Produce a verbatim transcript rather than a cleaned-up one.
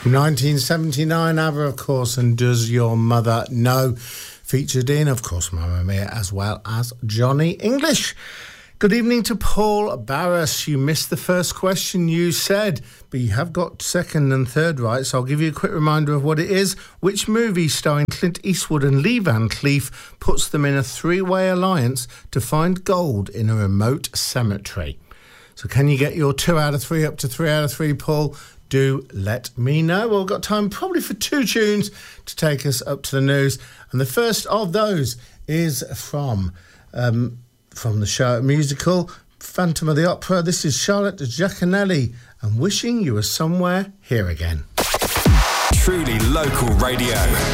nineteen seventy-nine, ABBA, of course, and Does Your Mother Know? Featured in, of course, Mamma Mia, as well as Johnny English. Good evening to Paul Barras. You missed the first question you said, but you have got second and third right, so I'll give you a quick reminder of what it is. Which movie starring Clint Eastwood and Lee Van Cleef puts them in a three-way alliance to find gold in a remote cemetery? So can you get your two out of three up to three out of three, Paul? Do let me know. Well, we've got time probably for two tunes to take us up to the news. And the first of those is from... Um, From the show musical Phantom of the Opera. This is Charlotte Giaconelli and Wishing You Were Somewhere Here Again. Truly local radio.